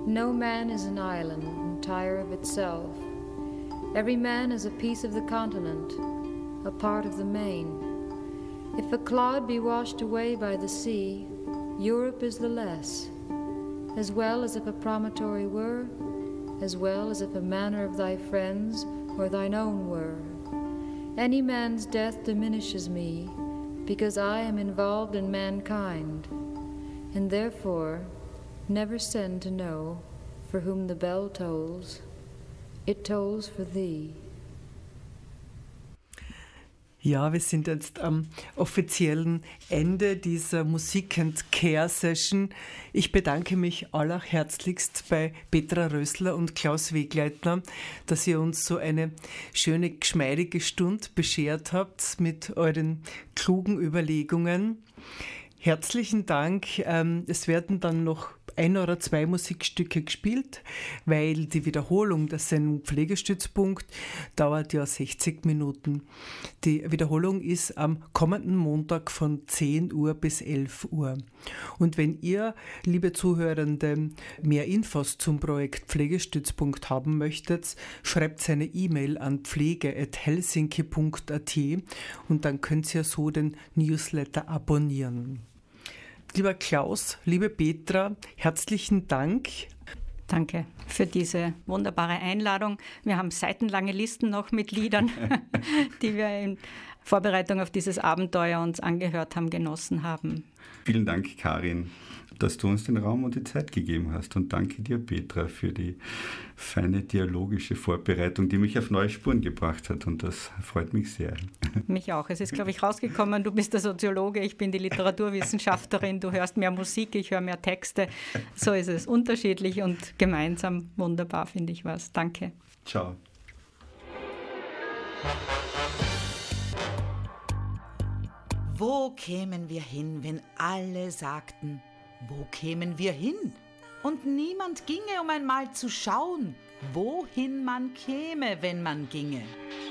No man is an island, entire of itself. Every man is a piece of the continent, a part of the main. If a cloud be washed away by the sea, Europe is the less, as well as if a promontory were, as well as if a manor of thy friends or thine own were. Any man's death diminishes me, because I am involved in mankind, and therefore never send to know for whom the bell tolls. It tolls for thee. Ja, wir sind jetzt am offiziellen Ende dieser Musik and Care Session. Ich bedanke mich allerherzlichst bei Petra Rössler und Klaus Wegleitner, dass ihr uns so eine schöne, geschmeidige Stunde beschert habt mit euren klugen Überlegungen. Herzlichen Dank. Es werden dann noch 1 oder 2 Musikstücke gespielt, weil die Wiederholung der Sendung Pflegestützpunkt dauert ja 60 Minuten. Die Wiederholung ist am kommenden Montag von 10 Uhr bis 11 Uhr. Und wenn ihr, liebe Zuhörende, mehr Infos zum Projekt Pflegestützpunkt haben möchtet, schreibt eine E-Mail an pflege@helsinki.at und dann könnt ihr so den Newsletter abonnieren. Lieber Klaus, liebe Petra, herzlichen Dank. Danke für diese wunderbare Einladung. Wir haben seitenlange Listen noch mit Liedern, die wir in Vorbereitung auf dieses Abenteuer uns angehört haben, genossen haben. Vielen Dank, Karin, dass du uns den Raum und die Zeit gegeben hast. Und danke dir, Petra, für die feine dialogische Vorbereitung, die mich auf neue Spuren gebracht hat. Und das freut mich sehr. Mich auch. Es ist, glaube ich, rausgekommen, du bist der Soziologe, ich bin die Literaturwissenschaftlerin, du hörst mehr Musik, ich höre mehr Texte. So ist es. Unterschiedlich und gemeinsam wunderbar, finde ich was. Danke. Ciao. Wo kämen wir hin, wenn alle sagten, wo kämen wir hin? Und niemand ginge, um einmal zu schauen, wohin man käme, wenn man ginge.